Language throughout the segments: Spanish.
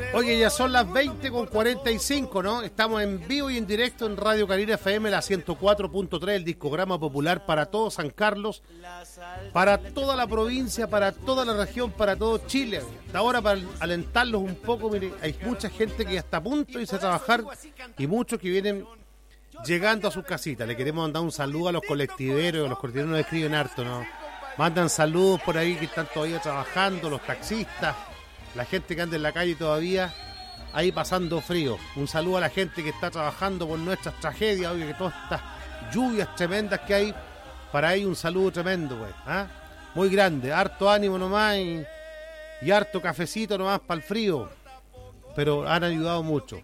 Oye, ya son las 20:45, ¿no? Estamos en vivo y en directo en Radio Carina FM, la 104.3, el discograma popular para todo San Carlos, para toda la provincia, para toda la región, para todo Chile. Hasta ahora, para alentarlos un poco, mire, hay mucha gente que ya está a punto de irse a trabajar y muchos que vienen llegando a sus casitas. Le queremos mandar un saludo a los colectiveros, a los colectiveros nos escriben harto, ¿no? Mandan saludos por ahí que están todavía trabajando, los taxistas, la gente que anda en la calle todavía ahí pasando frío. Un saludo a la gente que está trabajando por nuestras tragedias, oye, que todas estas lluvias tremendas que hay, para ahí un saludo tremendo, pues, ¿ah? Muy grande, harto ánimo nomás y harto cafecito nomás para el frío, pero han ayudado mucho.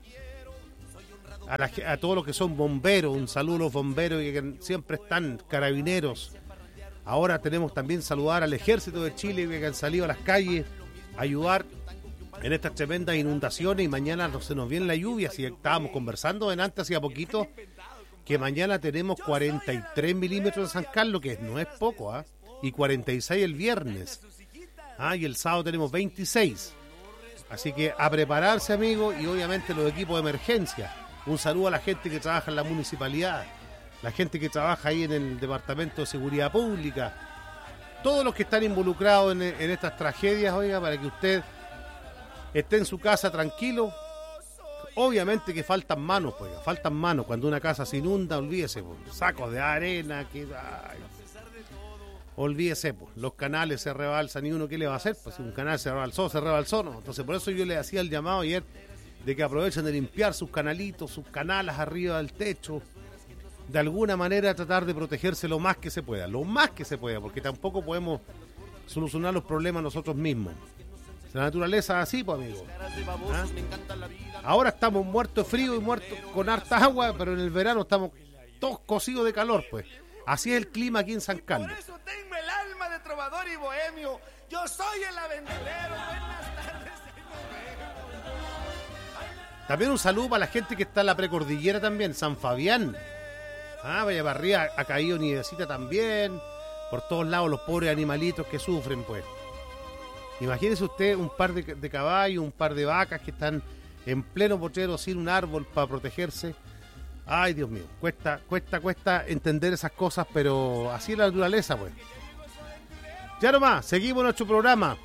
A todos los que son bomberos, un saludo a los bomberos que siempre están, carabineros. Ahora tenemos también saludar al Ejército de Chile que han salido a las calles a ayudar en estas tremendas inundaciones, y mañana se nos viene la lluvia. Si estábamos conversando antes, hacía poquito, que mañana tenemos 43 milímetros en San Carlos, que no es poco, ¿ah? Y 46 el viernes. Y el sábado tenemos 26. Así que a prepararse, amigos, y obviamente los equipos de emergencia. Un saludo a la gente que trabaja en la municipalidad, la gente que trabaja ahí en el Departamento de Seguridad Pública, todos los que están involucrados en estas tragedias, oiga, para que usted esté en su casa tranquilo. Obviamente que faltan manos, pues, faltan manos. Cuando una casa se inunda, olvídese, pues, sacos de arena, olvídese, pues, los canales se rebalsan y uno, ¿qué le va a hacer? Pues si un canal se rebalsó, ¿no? Entonces por eso yo le hacía el llamado ayer de que aprovechen de limpiar sus canalitos, sus canales arriba del techo, de alguna manera tratar de protegerse lo más que se pueda, porque tampoco podemos solucionar los problemas nosotros mismos. La naturaleza es así, pues, amigo. Ahora estamos muertos de frío y muertos con harta agua, pero en el verano estamos todos cocidos de calor, pues. Así es el clima aquí en San Carlos. Por eso tengo el alma de trovador y bohemio. Yo soy el aventurero. Buenas tardes. También un saludo para la gente que está en la precordillera también, San Fabián. Vaya para arriba, ha caído nievecita también. Por todos lados los pobres animalitos que sufren, pues. Imagínese usted un par de caballos, un par de vacas que están en pleno potrero sin un árbol para protegerse. Ay, Dios mío, cuesta entender esas cosas, pero así es la naturaleza, pues. Ya nomás, seguimos nuestro programa.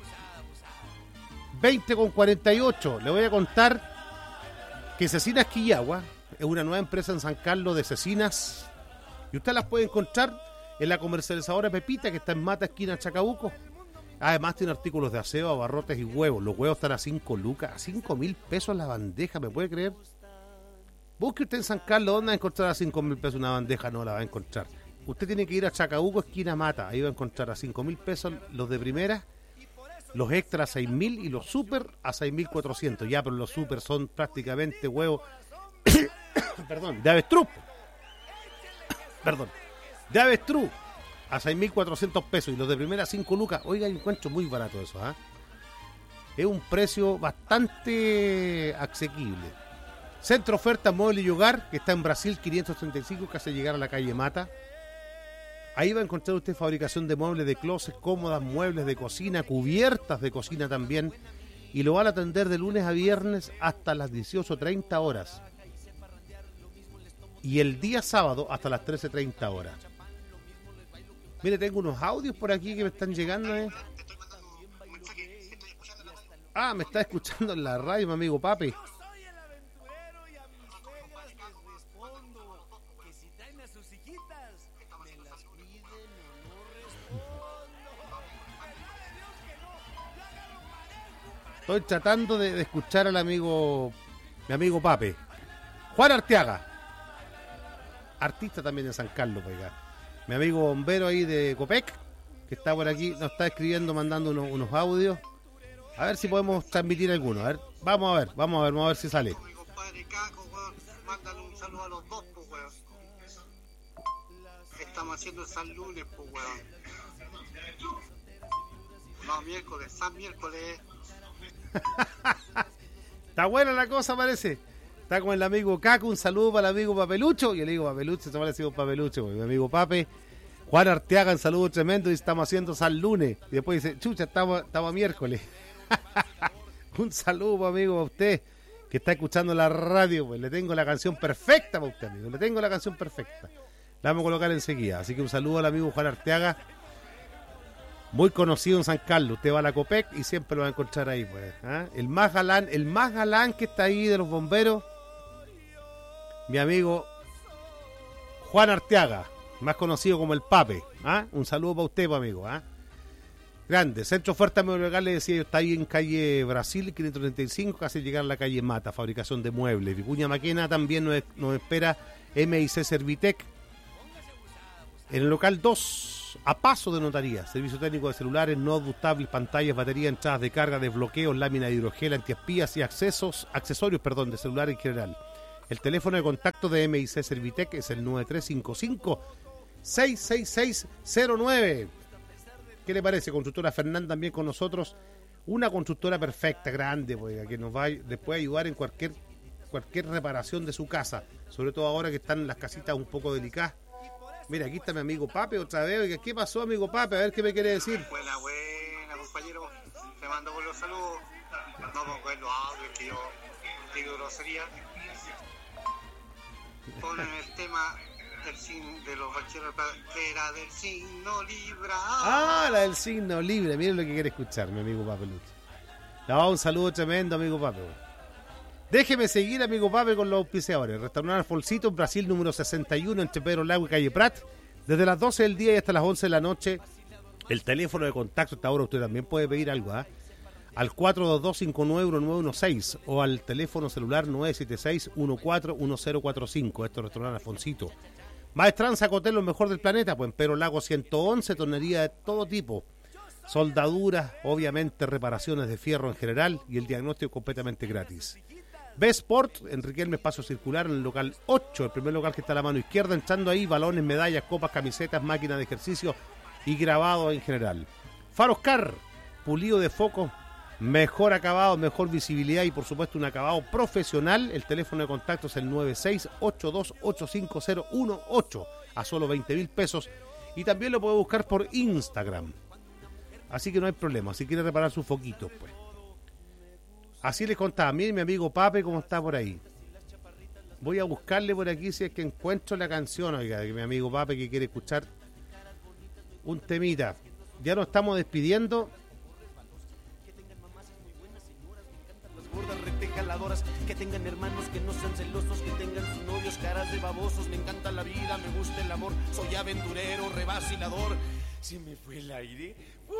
20:48, le voy a contar que Cecinas Quillagua es una nueva empresa en San Carlos de cecinas, y usted las puede encontrar en la comercializadora Pepita, que está en Mata, esquina Chacabuco. Además tiene artículos de aseo, abarrotes y huevos. Los huevos están a 5 lucas, a 5.000 pesos la bandeja, ¿me puede creer? Busque usted en San Carlos, ¿dónde va a encontrar a 5.000 pesos una bandeja? No la va a encontrar. Usted tiene que ir a Chacabuco, esquina Mata, ahí va a encontrar a 5.000 pesos los de primera, los extra a 6.000 y los super a 6.400. Ya, pero los super son prácticamente huevos perdón, de avestruz. De avestruz a 6.400 pesos y los de primera 5 lucas. Oiga, yo encuentro muy barato eso, ¿ah? Es un precio bastante asequible. Centro Oferta Mueble y Hogar, que está en Brasil 535, casi llegar a la calle Mata. Ahí va a encontrar usted fabricación de muebles de closet, cómodas, muebles de cocina, cubiertas de cocina también. Y lo van a atender de lunes a viernes hasta las 18:30 horas. Y el día sábado hasta las 13:30 horas. Mire, tengo unos audios por aquí que me están llegando, ¿eh? Me está escuchando en la radio, mi amigo Papi. Estoy tratando de escuchar al amigo, mi amigo Pape. Juan Arteaga, artista también de San Carlos, oiga. Mi amigo bombero ahí de Copec, que está por aquí, nos está escribiendo, mandando unos audios. A ver si podemos transmitir algunos. A ver, vamos a ver si sale. Mi compadre Caco, weón, mándale un saludo a los dos, pues, weón. Estamos haciendo el San Lunes, pues, weón. No, miércoles, San Miércoles. Está buena la cosa, parece. Está con el amigo Caco, un saludo para el amigo Papelucho. Yo le digo Papelucho, se me ha parecido Papelucho, mi amigo Pape. Juan Arteaga, un saludo tremendo, y estamos haciendo San Lunes. Y después dice, chucha, estamos a miércoles. Un saludo, amigo, a usted que está escuchando la radio. Pues le tengo la canción perfecta para usted, amigo. Le tengo la canción perfecta. La vamos a colocar enseguida. Así que un saludo al amigo Juan Arteaga, muy conocido en San Carlos. Usted va a la Copec y siempre lo va a encontrar ahí, pues. ¿Ah? El más galán que está ahí de los bomberos, mi amigo Juan Arteaga, más conocido como el Pape. ¿Ah? Un saludo para usted, pues, amigo. ¿Ah? Grande. Centro Oferta Mediolegal, le decía yo, está ahí en calle Brasil, 535, casi llegar a la calle Mata, fabricación de muebles. Vicuña Maquena también nos espera MIC Servitec. En el local 2, a paso de notaría, servicio técnico de celulares, notebook, tablets, pantallas, baterías, entradas de carga, desbloqueos, lámina de hidrogel, antiespías y accesorios de celular en general. El teléfono de contacto de MIC Servitec es el 9355-66609. ¿Qué le parece? Constructora Fernán también con nosotros. Una constructora perfecta, grande, pues, que nos va a después ayudar en cualquier reparación de su casa. Sobre todo ahora que están las casitas un poco delicadas. Mira, aquí está mi amigo Pape otra vez. Oiga, ¿qué pasó, amigo Pape? A ver qué me quiere decir. Buena, compañero. Te mando con los saludos. No pongo en los audios que yo digo grosería. Ponen el tema de los rancheros, que era del signo Libra. Ah, la del signo Libra. Miren lo que quiere escuchar, mi amigo Pape Lucho. Le va un saludo tremendo, amigo Pape. Déjeme seguir, amigo Pape, con los auspiciadores. Restaurante Alfonsito, Brasil número 61, entre Pedro Lago y Calle Prat. Desde las 12 del día y hasta las 11 de la noche. El teléfono de contacto, hasta ahora usted también puede pedir algo, ¿ah? Al 422-591916 o al teléfono celular 976-141045. Esto es Restaurante Alfonsito. Maestranza Cotel, lo mejor del planeta, pues en Pedro Lago 111, tornería de todo tipo. Soldaduras, obviamente reparaciones de fierro en general y el diagnóstico completamente gratis. B-Sport, en Riquelme Espacio Circular, en el local 8, el primer local que está a la mano izquierda, entrando ahí, balones, medallas, copas, camisetas, máquinas de ejercicio y grabado en general. Faroscar, pulido de foco, mejor acabado, mejor visibilidad y por supuesto un acabado profesional. El teléfono de contacto es el 9682850018 a solo 20.000 pesos y también lo puede buscar por Instagram. Así que no hay problema, si quiere reparar sus foquitos, pues. Así les contaba, miren mi amigo Pape cómo está por ahí. Voy a buscarle por aquí si es que encuentro la canción, oiga, de mi amigo Pape que quiere escuchar un temita. Ya nos estamos despidiendo. Que tengan hermanos que no sean celosos, que tengan sus novios caras de babosos. Me encanta la vida, me gusta el amor, soy aventurero, revacilador. Se me fue el aire, fue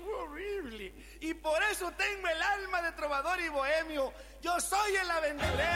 horrible. Y por eso tengo el alma de trovador y bohemio. Yo soy el aventurero.